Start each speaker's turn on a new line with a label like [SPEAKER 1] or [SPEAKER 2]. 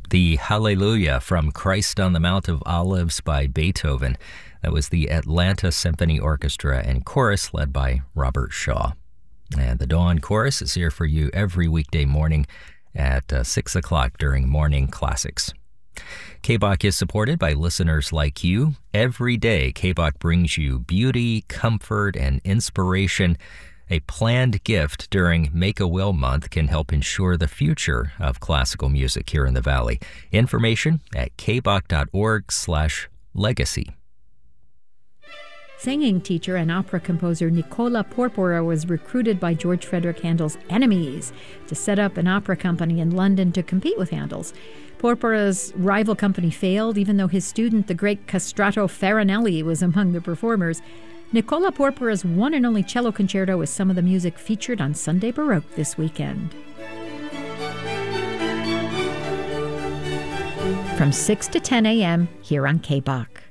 [SPEAKER 1] The Hallelujah from Christ on the Mount of Olives by Beethoven. That was the Atlanta Symphony Orchestra and chorus led by Robert Shaw. And the Dawn Chorus is here for you every weekday morning at 6 o'clock during Morning Classics. KBOC is supported by listeners like you. Every day, KBOC brings you beauty, comfort, and inspiration. A planned gift during Make-A-Will Month can help ensure the future of classical music here in the Valley. Information at kboc.org/legacy.
[SPEAKER 2] Singing teacher and opera composer Nicola Porpora was recruited by George Frederick Handel's enemies to set up an opera company in London to compete with Handel's. Porpora's rival company failed, even though his student, the great Castrato Farinelli, was among the performers. Nicola Porpora's one and only cello concerto is some of the music featured on Sunday Baroque this weekend. From 6 to 10 a.m. here on KBOC.